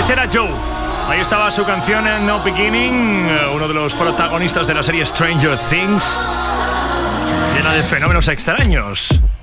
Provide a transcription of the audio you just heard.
era Joe. Ahí estaba su canción en No Beginning, uno de los protagonistas de la serie Stranger Things, llena de fenómenos extraños.